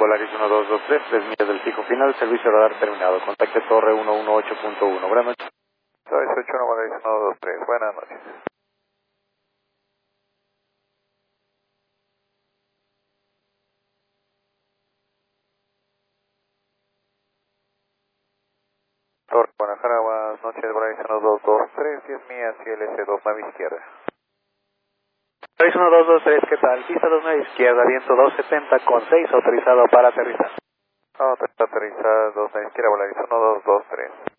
Volaris 1223, 3 millas del pico final, servicio radar terminado. Contacte Torre 118.1. Buenas noches. Torre 81 Volaris 1223, buenas noches. Torre Guadalajara, buenas noches, Volaris 1223, 10 millas, ILS 29 izquierda. Volaris 1223, ¿qué tal? Pista 29 izquierda, viento 270 con 6, autorizado para aterrizar. Aterrizada 29 izquierda, Volaris 1223.